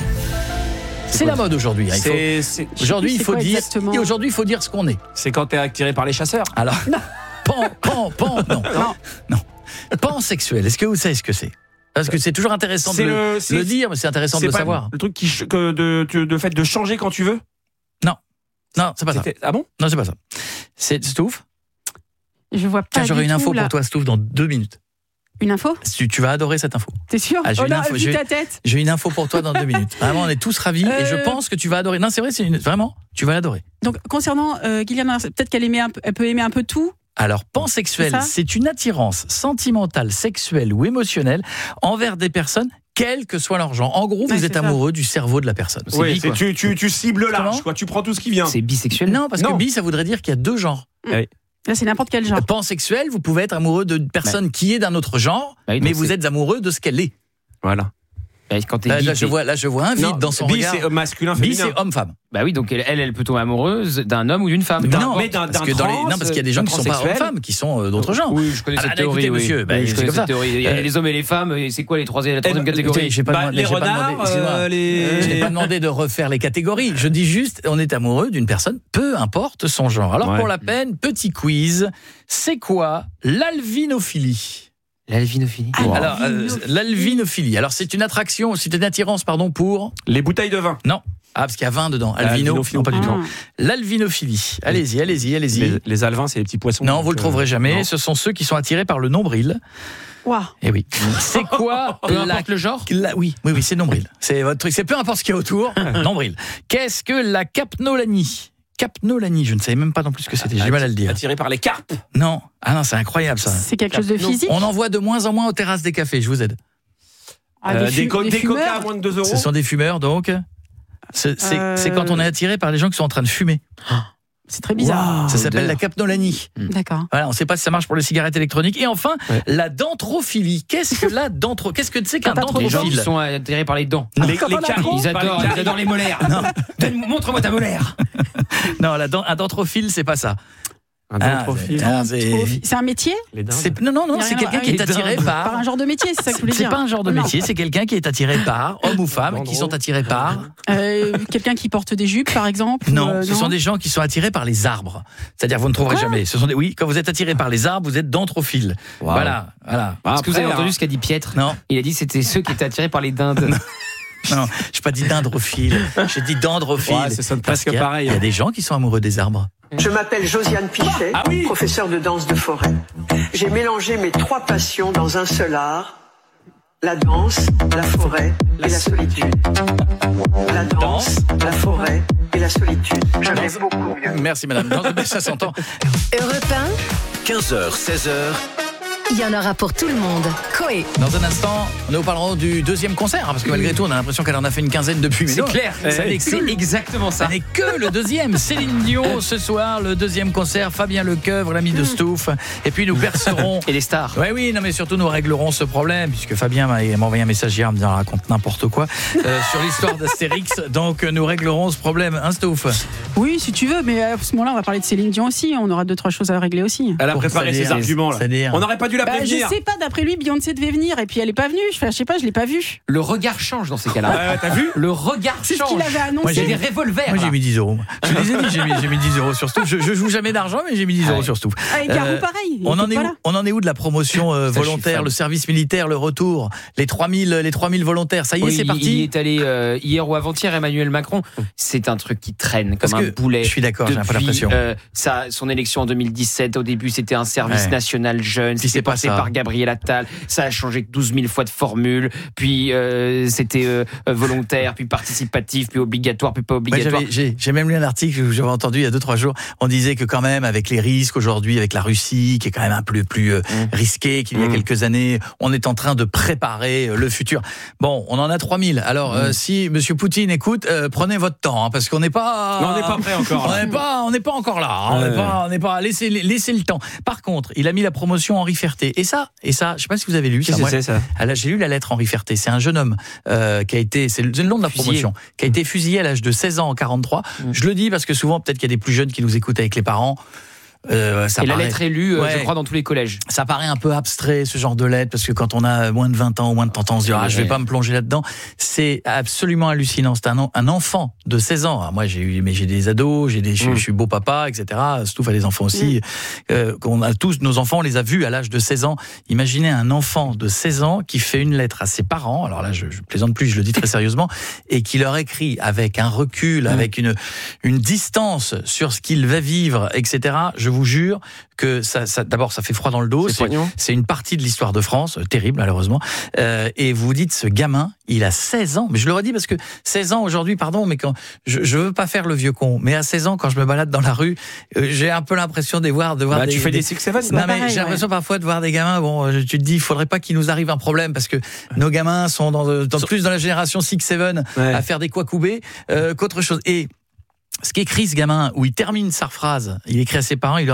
C'est la mode aujourd'hui. hein. Il faut- C'est- c'est- Aujourd'hui, il C'est faut quoi dire. exactement Et aujourd'hui, il faut dire ce qu'on est. C'est quand t'es attiré par les chasseurs. Alors, pan, pan, pan, non, non, non. Pansexuel. Est-ce que vous savez ce que c'est? Parce que c'est toujours intéressant de C'est le, le- de c'est- le dire, mais c'est intéressant de C'est le pas savoir. le truc qui ch- que de, de, de fait de changer quand tu veux. Non, c'est pas ça. C'était- Ah bon? Non, c'est pas ça. C'est Stouff. Je vois pas. Tiens, j'aurai du une info tout, là. pour toi, Stouff, dans deux minutes. Une info? Tu, tu vas adorer cette info. T'es sûr? Ah, j'ai Oh une là, info, vu j'ai- ta tête. J'ai une info pour toi dans deux minutes. Vraiment, on est tous ravis et je Euh. pense que tu vas adorer. Non, c'est vrai, c'est une... vraiment, tu vas l'adorer. Donc concernant euh, Gillian Anderson, peut-être qu'elle aimait un peu, elle peut aimer un peu tout. Alors, pansexuel, C'est ça c'est une attirance sentimentale, sexuelle ou émotionnelle envers des personnes, quel que soit leur genre. En gros, Ouais, vous c'est êtes ça. amoureux du cerveau de la personne. C'est Oui, bi, c'est- quoi. tu, tu, tu cibles large, Comment quoi. Tu prends tout ce qui vient. C'est bisexuel. Non, parce Non. que bi, ça voudrait dire qu'il y a deux genres. Oui. Là, c'est n'importe quel genre. Pansexuel, vous pouvez être amoureux d'une personne bah. qui est d'un autre genre, bah oui, mais vous c'est... êtes amoureux de ce qu'elle est. Voilà. Quand t'es là, bi, là, je vois, là, je vois un vide non, dans son bi, regard. Bi, c'est masculin, féminin. Bi, c'est homme-femme. Bah oui, donc elle, elle, elle peut tomber amoureuse d'un homme ou d'une femme. Non, mais d'un, parce, d'un trans, les, non parce qu'il y a des gens qui sont pas hommes-femmes, qui sont euh, d'autres genres. Oui, je connais cette ah, théorie. Écoutez, oui. monsieur, bah, oui, je connais cette ça. théorie. Il y a les hommes et les femmes. Et c'est quoi les troisième, la troisième catégorie? J'ai pas bah, demandé, les j'ai renards, pas demandé, euh, les... Je n'ai pas demandé de refaire les catégories. Je dis juste, on est amoureux d'une personne, peu importe son genre. Alors ouais. pour la peine, petit quiz. C'est quoi l'alvinophilie? L'alvinophilie. Wow. Alors, euh, l'alvinophilie. Alors, c'est une attraction, c'est une attirance, pardon, pour les bouteilles de vin. Non. Ah, parce qu'il y a vin dedans. Albino, non, pas du tout. L'alvinophilie. Allez-y, allez-y, allez-y. Les, les alvins, c'est les petits poissons. Non, vous le trouverez jamais. Non. Ce sont ceux qui sont attirés par le nombril. Waouh. Eh oui. C'est quoi peu la... importe le genre la... Oui, oui, oui, c'est nombril. C'est votre truc. C'est peu importe ce qu'il y a autour. Nombril. Qu'est-ce que la capnolanie? Capnolanie, je ne savais même pas non plus ce que c'était, j'ai du mal à le dire. Attiré par les carpes? Non, ah non, c'est incroyable ça. C'est quelque chose de physique. On en voit de moins en moins aux terrasses des cafés, je vous aide. Ah, des, euh, des, co- des, des coca à moins de deux euros. Ce sont des fumeurs donc. C'est, c'est, euh... c'est quand on est attiré par les gens qui sont en train de fumer. C'est très bizarre. Wow, ça s'appelle odeur. La capnolanie. Mmh. D'accord. Voilà, on ne sait pas si ça marche pour les cigarettes électroniques. Et enfin, ouais. la dentrophilie. Qu'est-ce que la dentro... Qu'est-ce que c'est qu'un dentrophile? Les gens qui sont attirés par les dents. Non. Les, les caries. Ils adorent, ils adorent les molaires. Montre-moi ta molaire. Non, la dent, un dentrophile, c'est pas ça. Un dentrophile. Ah, c'est... c'est un métier? c'est... Non, non, non, c'est quelqu'un qui est attiré par... Par un genre de métier, c'est ça que vous voulez dire? C'est pas un genre de non. métier, c'est quelqu'un qui est attiré par, homme ou femme, qui sont attirés par... Euh, quelqu'un qui porte des jupes, par exemple? Non, euh, ce non. sont des gens qui sont attirés par les arbres. C'est-à-dire, vous ne trouverez Quoi jamais. Ce sont des... Oui, quand vous êtes attiré par les arbres, vous êtes dentrophile. Wow. Voilà, voilà. Est-ce que vous avez entendu ce qu'a dit Pietre? Non. Il a dit que c'était ceux qui étaient attirés par les dindes. Non, j'ai pas dit dendrophile, j'ai dit dendrophile. Ouais, ça sonne presque il y a, pareil. Il y a des gens qui sont amoureux des arbres. Je m'appelle Josiane Pichet, ah oui professeure de danse de forêt. J'ai mélangé mes trois passions dans un seul art. La danse, la forêt et la solitude. La danse, la forêt et la solitude. J'avais beaucoup mieux. Merci madame, ça s'entend. Europe un, quinze heures, seize heures. Il y en aura pour tout le monde. Coé. Dans un instant, nous parlerons du deuxième concert, parce que malgré tout, on a l'impression qu'elle en a fait une quinzaine depuis. Mais c'est non, clair, ça c'est, c'est que, exactement ça. Ça n'est que le deuxième. Céline Dion ce soir, le deuxième concert. Fabien Lecoeuvre, l'ami de Stouff. Et puis nous percerons. Et les stars. Oui, oui, non, mais surtout nous réglerons ce problème, puisque Fabien m'a, m'a envoyé un message hier en me disant raconte n'importe quoi euh, sur l'histoire d'Astérix. Donc nous réglerons ce problème, hein, Stouff? Oui, si tu veux, mais à ce moment-là, on va parler de Céline Dion aussi. On aura deux, trois choses à régler aussi. Elle a préparé ses arguments là. On n'aurait pas dû la prévenir. Bah, je sais pas. D'après lui, Beyoncé devait venir et puis elle est pas venue. Enfin, je sais pas, je l'ai pas vue. Le regard change dans ces cas-là. Euh, t'as vu? Le regard c'est change. C'est ce qu'il avait annoncé. Moi, j'ai des revolvers. Moi j'ai mis dix euros. Je les ai dit, j'ai mis, j'ai mis dix euros sur Stouff. Je, je joue jamais d'argent, mais j'ai mis dix euros sur Stouff. Ah, et Garou, euh, pareil. On en est où, on en est où de la promotion euh, volontaire, le service militaire, le retour, les trois mille, les trois mille volontaires. Ça y est, oui, c'est parti. Il est allé euh, hier ou avant-hier, Emmanuel Macron. C'est un truc qui traîne comme Parce un boulet. Je suis d'accord, j'ai un peu l'impression. Euh, ça, son élection en deux mille dix-sept, au début, c'était un service ouais. national jeune. C'était porté par Gabriel Attal. Ça a changé douze mille fois de formule. Puis euh, c'était euh, volontaire, puis participatif, puis obligatoire, puis pas obligatoire. Ouais, j'ai, j'ai même lu un article que j'avais entendu il y a deux trois jours. On disait que quand même, avec les risques aujourd'hui, avec la Russie, qui est quand même un peu plus euh, mmh. risqué qu'il y a mmh. quelques années, on est en train de préparer le futur. Bon, on en a trois mille. Alors, mmh. euh, si Monsieur Poutine écoute, euh, prenez votre temps, hein, parce qu'on n'est pas... Non, on n'est pas prêt encore. On n'est pas, on n'est pas encore là. Hein, on n'est pas, on n'est pas... Laissez, laissez le temps. Par contre, il a mis la promotion Henri Ferté. Et ça, et ça, je sais pas si vous avez lu. Qu'est-ce que c'est ça? Ah, là, j'ai lu la lettre Henri Ferté. C'est un jeune homme euh, qui a été, c'est le nom de la fusillé. promotion, qui a été fusillé à l'âge de seize ans en quarante-trois. Mmh. Je le dis parce que souvent, peut-être qu'il y a des plus jeunes qui nous écoutent avec les parents. Euh, ça et paraît... la lettre est lue, ouais. je crois, dans tous les collèges. Ça paraît un peu abstrait, ce genre de lettre, parce que quand on a moins de vingt ans ou moins de trente ans, on se dit ah, je vais pas me plonger là-dedans. C'est absolument hallucinant. C'est un, un enfant de seize ans. Alors moi, j'ai eu, mais j'ai des ados, j'ai des, mmh. je, je suis beau papa, et cetera. Stouff a des enfants aussi. Mmh. Euh, on a tous nos enfants, on les a vus à l'âge de seize ans. Imaginez un enfant de seize ans qui fait une lettre à ses parents. Alors là, je, je plaisante plus, je le dis très sérieusement, et qui leur écrit avec un recul, mmh. avec une une distance sur ce qu'il va vivre, et cetera. Je vous jure que ça, ça d'abord ça fait froid dans le dos. C'est, c'est, c'est une partie de l'histoire de France, euh, terrible malheureusement. Euh, et vous vous dites, ce gamin, il a seize ans. Mais je le redis parce que seize ans aujourd'hui, pardon, mais quand je, je veux pas faire le vieux con, mais à seize ans, quand je me balade dans la rue, euh, j'ai un peu l'impression de voir, de voir bah, des. Tu fais des, des six seven. Non mais pareil, j'ai l'impression ouais. parfois de voir des gamins. Bon, tu te dis, il faudrait pas qu'il nous arrive un problème parce que nos gamins sont dans, dans plus dans la génération six seven ouais. à faire des couacoubés euh, qu'autre chose. Et ce qu'écrit ce gamin, où il termine sa phrase, il écrit à ses parents, il leur dit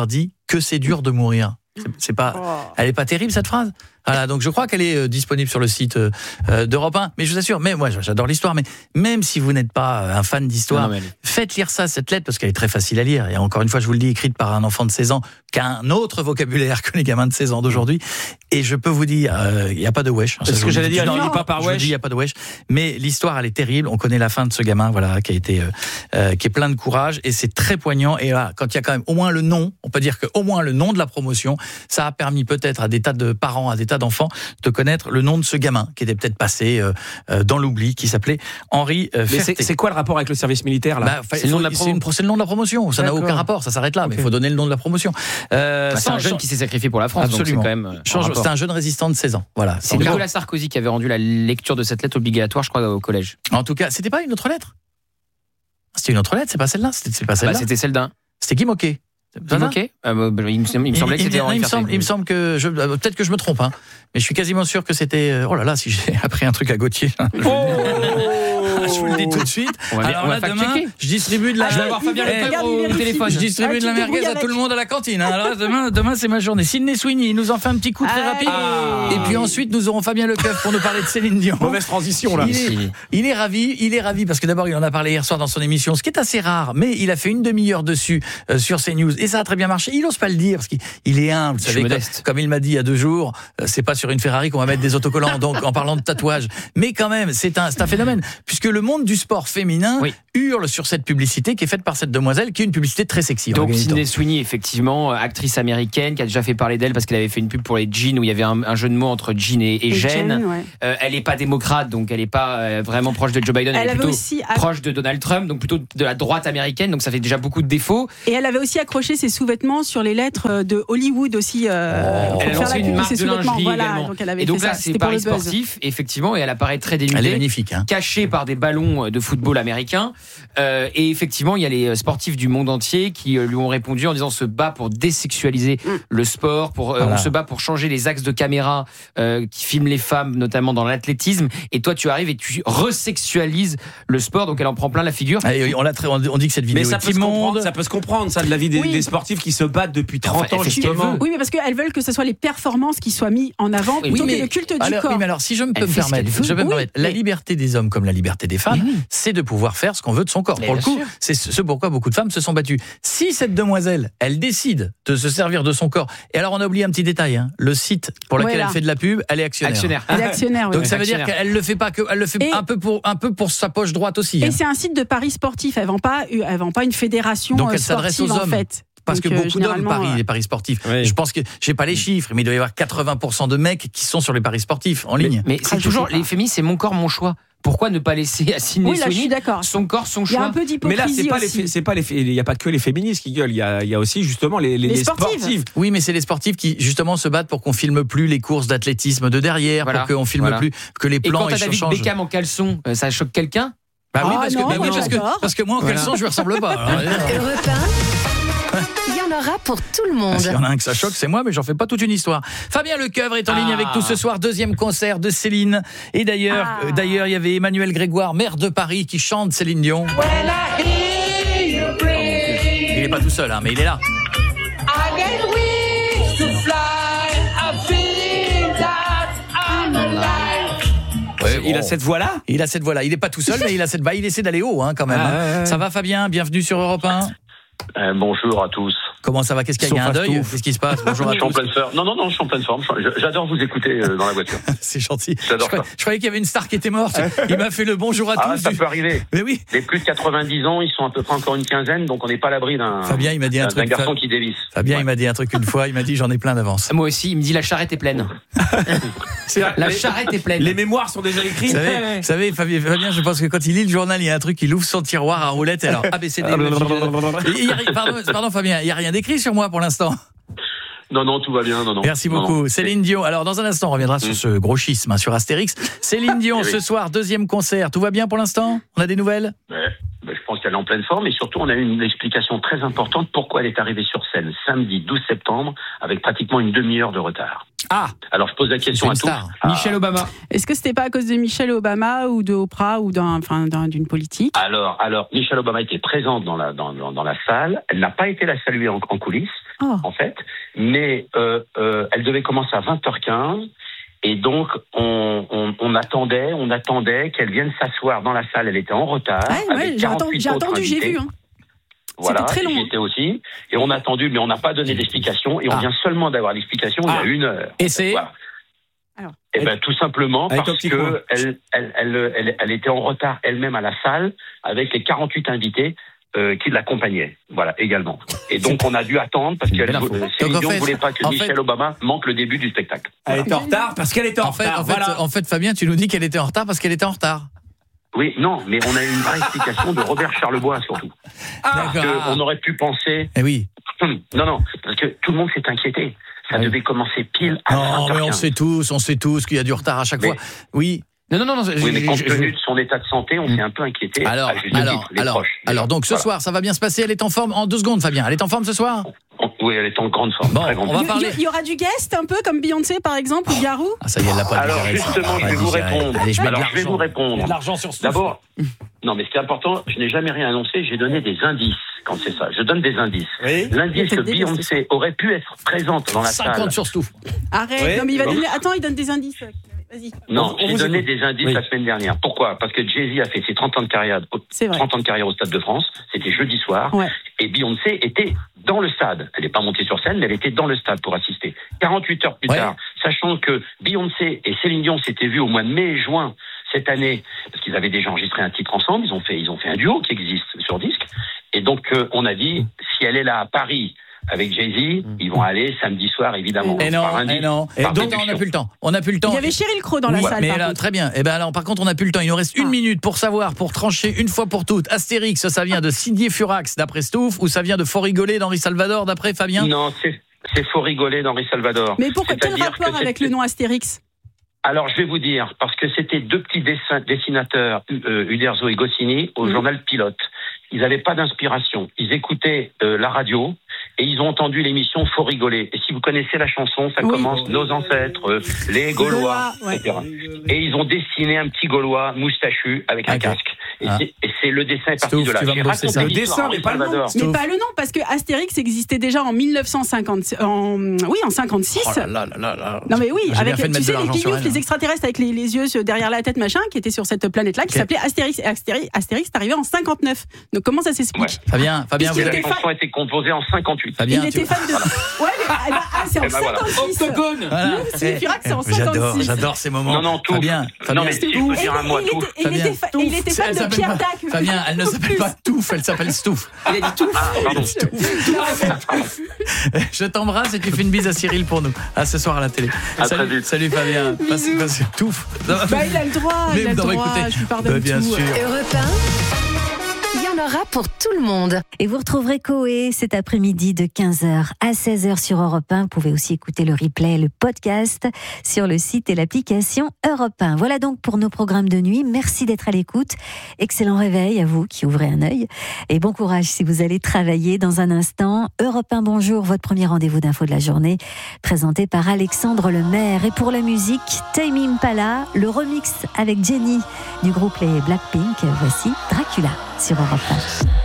que c'est dur de mourir. C'est, c'est pas, Oh. elle est pas terrible cette phrase. Voilà, donc je crois qu'elle est euh, disponible sur le site euh, euh, d'Europe un. Mais je vous assure, mais moi j'adore l'histoire, mais même si vous n'êtes pas euh, un fan d'histoire, Non, mais elle- faites lire ça, cette lettre, parce qu'elle est très facile à lire. Et encore une fois, je vous le dis, écrite par un enfant de seize ans, qui a un autre vocabulaire que les gamins de seize ans d'aujourd'hui. Et je peux vous dire, il n'y a pas de wesh. C'est ce que j'allais dire, non, il lit pas par je vous wesh. dis, il n'y a pas de wesh. Mais l'histoire, elle est terrible. On connaît la fin de ce gamin, voilà, qui a été, euh, euh, qui est plein de courage, et c'est très poignant. Et là, quand il y a quand même au moins le nom, on peut dire que au moins le nom de la promotion, ça a permis peut-être à des tas de parents, à des tas d'enfants, de connaître le nom de ce gamin qui était peut-être passé euh, euh, dans l'oubli, qui s'appelait Henri euh, Mais Ferté. c'est, c'est quoi le rapport avec le service militaire là Bah, fa- C'est le nom de la faut- promo. c'est, une pro- c'est le nom de la promotion. Ça n'a D'accord. aucun rapport. Ça s'arrête là. Mais il faut donner le nom de la promotion. Euh, Bah, c'est sans- un jeune sans- qui s'est sacrifié pour la France, Absolument. donc c'est quand même. euh, change- un rapport. C'est un jeune résistant de seize ans. Voilà. C'est En tout cas- Nicolas Sarkozy qui avait rendu la lecture de cette lettre obligatoire, je crois, au collège. En tout cas, c'était pas une autre lettre. C'était une autre lettre. C'est pas celle-là. C'était, c'est pas Bah, celle-là. c'était celle d'un. C'était Guy Moquet. C'est ça? Ok. Euh, bah, il, me, sem- il me semblait que c'était il, Henri il me Ferté. semble, il me semble que je, euh, peut-être que je me trompe, hein, mais je suis quasiment sûr que c'était. euh, Oh là là, si j'ai appris un truc à Gauthier. là, je, vous le dis. Je vous le dis tout de suite. On va- Alors on va là, demain, fact-checker. je distribue de la. Ah, je vais avoir Fabien Eh, Leclerc regarde, au il vérifie. téléphone. Je distribue Ah, de la tu te merguez débrouilles à tout le avec. monde à la cantine. hein. Alors demain, demain c'est ma journée. Sidney Sweeney, il nous en fait un petit coup très Ah, rapide. ah. Et puis ensuite, nous aurons Fabien Lecoeuf pour nous parler de Céline Dion. Mauvaise transition là. Il est, il est ravi, il est ravi parce que d'abord il en a parlé hier soir dans son émission, ce qui est assez rare, mais il a fait une demi-heure dessus euh, sur CNews et ça a très bien marché. Il n'ose pas le dire parce qu'il il est humble, vous Je suis savez, comme, modeste. comme il m'a dit il y a deux jours, euh, c'est pas sur une Ferrari qu'on va mettre des autocollants. Donc en parlant de tatouage, mais quand même c'est un c'est un phénomène puisque le monde du sport féminin Oui. hurle sur cette publicité qui est faite par cette demoiselle, qui est une publicité très sexy. Donc Margarita. Sidney Sweeney, effectivement, euh, actrice américaine, qui a déjà fait parler d'elle parce qu'elle avait fait une pub pour les jeans où il y avait un, un jeu de mots entre jean et, et Et gêne. Jen, ouais. Euh, elle n'est pas démocrate, donc elle n'est pas euh, vraiment proche de Joe Biden. Elle, Elle est avait plutôt aussi ac- proche de Donald Trump, donc plutôt de la droite américaine. Donc ça fait déjà beaucoup de défauts. Et elle avait aussi accroché ses sous-vêtements sur les lettres de Hollywood aussi. Euh, pour Elle a faire lancé la une pub de marque ses de sous-vêtements. lingerie Voilà, également. donc elle avait Et donc fait là, ça. c'est C'était pour Paris le buzz. sportif, effectivement, et elle apparaît très Elle est dénudée, magnifique. Hein. cachée par des ballons de football américains. Euh, et effectivement, il y a les sportifs du monde entier qui euh, lui ont répondu en disant on se bat pour désexualiser Mm. le sport, pour, euh, Voilà. on se bat pour changer les axes de caméra euh, qui filment les femmes, notamment dans l'athlétisme. Et toi, tu arrives et tu resexualises le sport, donc elle en prend plein la figure. Allez, on, l'a très- on dit que cette vidéo Mais ça est peut, se comprendre, immonde. ça peut se comprendre, ça, de la vie des, Oui. des sportifs qui se battent depuis trente Enfin, ans, elle fait ce qu'elle justement. veut. Oui, mais parce qu'elles veulent que ce soit les performances qui soient mises en avant Oui, plutôt mais- que le culte du alors, corps. oui, mais alors, si je me peux Elle me fait ce permettre, qu'elle veut. je peux me Oui, permettre, la mais- liberté des hommes comme la liberté des femmes, Mais oui. c'est de pouvoir faire ce qu'on veut de son corps. Mais Pour le bien coup, sûr. c'est ce pourquoi beaucoup de femmes se sont battues. Si cette demoiselle, elle décide de se servir de son corps, et alors on a oublié un petit détail, hein, le site pour lequel Voilà. elle fait de la pub, elle est actionnaire. Actionnaire. Elle est actionnaire, oui. Donc ça veut dire Actionnaire. qu'elle le fait pas que, elle le fait Et- un peu pour un peu pour sa poche droite aussi. hein. Et c'est un site de paris sportif. Elle vend pas, elle vend pas une fédération Donc euh, elle s'adresse sportive aux en hommes. fait. Parce Donc, que euh, beaucoup d'hommes généralement, parient euh, les paris sportifs. Oui. Je pense que j'ai pas les chiffres, mais il doit y avoir quatre-vingts pour cent de mecs qui sont sur les paris sportifs en ligne. Mais Ah, c'est je toujours sais pas. les féministes, c'est mon corps, mon choix. Pourquoi ne pas laisser à Sidney Oui, là, je suis Sweeney d'accord. son corps, son Il y a choix? un peu Mais là, d'hypocrisie c'est pas les, aussi. fé- c'est pas les, fé- il y a pas que les féministes qui gueulent. Il y a, il y a aussi justement les, les, Les les sportives. sportives. Oui, mais c'est les sportifs qui justement se battent pour qu'on filme plus les courses d'athlétisme de derrière, Voilà, pour qu'on filme voilà. plus que les Et plans quand t'as ils David changent. Beckham en caleçon, euh, ça choque quelqu'un? Bah oui, Ah parce que, non, bah oui, moi, parce que j'adore. parce que moi en Voilà. caleçon je lui ressemble pas. Alors, Europe un, il y en aura pour tout le monde. S'il y en a un que ça choque, c'est moi, mais j'en fais pas toute une histoire. Fabien Lecoeuvre est en ligne Ah. avec nous ce soir, deuxième concert de Céline. Et d'ailleurs, Ah. euh, d'ailleurs, il y avait Emmanuel Grégoire, maire de Paris, qui chante Céline Dion. Il est pas tout seul, hein, mais il est là. Ouais, Il bon. a cette voix-là. Il a cette voix-là. Il est pas tout seul, mais il a cette. Bah, il essaie d'aller haut, hein, quand même. Ah, hein. ouais, ouais. Ça va, Fabien? Bienvenue sur Europe un. Euh, bonjour à tous. Comment ça va? Qu'est-ce qu'il y a? Il y a un Sauf deuil? Astouf. Qu'est-ce qui se passe? Bonjour à Je suis en tous. pleine forme. Non, non, non, je suis en pleine forme. Je- J'adore vous écouter euh, dans la voiture. C'est gentil. Je J'adore croyais, ça. je croyais qu'il y avait une star qui était morte. Il m'a fait le bonjour à Ah, tous. ça du- peut arriver. Mais oui. Les plus de quatre-vingt-dix ans, ils sont à peu près encore une quinzaine, donc on n'est pas à l'abri d'un Fabien, il m'a dit un d'un- truc. d'un garçon Fa- qui dévisse. Fabien, Ouais. il m'a dit un truc une fois. Il m'a dit j'en ai plein d'avance. Moi aussi, il me dit la charrette est pleine. C'est vrai. La Les- charrette est pleine. Les mémoires sont déjà Vous écrites. savez, vous savez, Fabien, Fabien, je pense que quand il lit le journal, il y a un truc, il ouvre son tiroir à roulette. Et alors, A B C D. Il y a- pardon, pardon, Fabien, il n'y a rien d'écrit sur moi pour l'instant. Non, non, tout va bien. Non, non. Merci Non, beaucoup. non. Céline Dion. Alors, dans un instant, on reviendra sur ce gros schisme hein, sur Astérix. Céline Dion, Eh oui. ce soir, deuxième concert. Tout va bien pour l'instant? On a des nouvelles? Ouais. Ben, je pense qu'elle est en pleine forme et surtout on a eu une explication très importante pourquoi elle est arrivée sur scène samedi douze septembre avec pratiquement une demi-heure de retard. Ah. Alors je pose la question à tous. Ah. Michelle Obama. Est-ce que c'était pas à cause de Michelle Obama ou de Oprah ou d'un, enfin, d'un, d'une politique? Alors, alors Michelle Obama était présente dans la dans, dans, dans la salle. Elle n'a pas été la saluer en, en coulisses, oh. en fait, mais euh, euh, elle devait commencer à vingt heures quinze. Et donc, on, on, on attendait, on attendait qu'elle vienne s'asseoir dans la salle. Elle était en retard. Ouais, ouais, j'ai attendu, j'ai, attendu j'ai vu. Hein. Voilà, C'était très long. J'étais aussi. Et on a attendu, mais on n'a pas donné d'explication. Et on ah. vient seulement d'avoir l'explication ah. il y a une heure. Et c'est voilà. Alors, et ben tout simplement parce que elle, elle, elle, elle, elle était en retard elle-même à la salle avec les quarante-huit invités. Euh, qui l'accompagnait, voilà, également. Et donc, on a dû attendre parce que Céline Dion ne voulait pas que Michelle fait, Obama manque le début du spectacle. Elle voilà. était en retard parce qu'elle était en, en fait, retard. En fait, voilà. en fait, Fabien, tu nous dis qu'elle était en retard parce qu'elle était en retard. Oui, non, mais on a eu une vraie explication de Robert Charlebois, surtout. Ah, parce qu'on aurait pu penser... Eh oui. Non, non, parce que tout le monde s'est inquiété. Ça oui. devait commencer pile à Non, vingt heures quinze. Mais on sait tous, on sait tous qu'il y a du retard à chaque mais, fois. Oui. Non, non, non, non. Oui, mais compte tenu de son état de santé, on s'est un peu inquiété. Alors, alors, titre, alors, proches, alors, donc ce voilà. soir, ça va bien se passer. Elle est en forme en deux secondes, Fabien. Elle est en forme ce soir? Oui, elle est en grande forme. Bon, très grande on va forme. parler. Il y aura du guest, un peu comme Beyoncé, par exemple, ou Garou. Ah, ça y est, elle l'a pas Alors, digéré, justement, je vais vous répondre. Allez, je alors, je vais vous répondre. Il y a de l'argent sur ce D'abord, non, mais ce qui est important, je n'ai jamais rien annoncé. J'ai donné des indices quand c'est ça. Je donne des indices. Oui. L'indice que Beyoncé aurait pu être présente dans la salle. cinquante sur Stouff. Arrête. Oui. Non, mais il va donner. Attends, il donne des indices. Vas-y. Non, on, j'ai on donné écoute. des indices oui. la semaine dernière. Pourquoi? Parce que Jay-Z a fait ses trente ans de carrière, trente ans de carrière au Stade de France. C'était jeudi soir. Ouais. Et Beyoncé était dans le stade. Elle n'est pas montée sur scène, mais elle était dans le stade pour assister. quarante-huit heures plus ouais. tard, sachant que Beyoncé et Céline Dion s'étaient vus au mois de mai et juin cette année, parce qu'ils avaient déjà enregistré un titre ensemble, ils ont fait, ils ont fait un duo qui existe sur disque. Et donc, euh, on a dit, si elle est là à Paris, avec Jay-Z, ils vont aller samedi soir, évidemment. Et non, et non. Et donc, on n'a plus le temps. On n'a plus le temps. Il y avait Sheryl Crow dans la oui, salle. Mais par là, contre. très bien. Et ben alors, par contre, on n'a plus le temps. Il nous reste une ah. minute pour savoir, pour trancher une fois pour toutes. Astérix, ça vient de Sidier Furax d'après Stouff, ou ça vient de Faut rigoler d'Henri Salvador d'après Fabien? Non, c'est, c'est Faut rigoler d'Henri Salvador. Mais pourquoi? Quel rapport avec le nom Astérix? Alors, je vais vous dire, parce que c'était deux petits dessins, dessinateurs, euh, Uderzo et Goscinny, au mmh. journal Pilote. Ils n'avaient pas d'inspiration. Ils écoutaient euh, la radio et ils ont entendu l'émission Faut rigoler. Et si vous connaissez la chanson, ça oui. commence Nos ancêtres, euh, les Gaulois, ouais. et cetera. Et ils ont dessiné un petit Gaulois moustachu avec un okay. casque. Et, ah. c'est, et c'est le dessin est parti Stouff, de là. J'ai raconté ça. Le dessin, mais pas le nom. Mais pas le nom, parce que Astérix existait déjà en mille neuf cent cinquante. En, oui, en cinquante-six. Oh là là là là. Non mais oui, J'ai avec tu sais les guignols, les extraterrestres avec les, les yeux derrière la tête machin, qui étaient sur cette planète-là, qui okay. s'appelait Astérix. Et Astérix, Astérix est arrivé en cinquante-neuf. Donc comment ça s'explique? Ouais. Fabien, Fabien, vous la chanson a été composée en cinquante-huit. Fabien, il était fan de. Ouais, mais ah, ah, c'est en cinquante-six. Octogone. Voilà. C'est Furax, c'est en cinquante-six. J'adore, j'adore ces moments. Non, non, tout. Fabien, non, mais si je peux dire un mot à tout. Il était fan de Pierre Dac. Fabien, elle ne s'appelle pas Touffe, elle s'appelle Stouff. Il a dit Touffe. Ah, pardon. Je t'embrasse et tu fais une bise à Cyril pour nous. À ce soir à la télé. À salut, très vite. Salut Fabien. Passe, passe, Touffe. Bah, il a le droit, il a le droit. Je lui pardonne tout. Bien sûr. Europe un. Il y en aura pour tout le monde. Et vous retrouverez Coé cet après-midi de quinze heures à seize heures sur Europe un. Vous pouvez aussi écouter le replay, le podcast sur le site et l'application Europe un. Voilà donc pour nos programmes de nuit. Merci d'être à l'écoute. Excellent réveil à vous qui ouvrez un œil. Et bon courage si vous allez travailler dans un instant. Europe un, bonjour, votre premier rendez-vous d'info de la journée, présenté par Alexandre Lemaire. Et pour la musique, Tame Impala, le remix avec Jenny du groupe les Blackpink. Voici Dracula sur Europe un.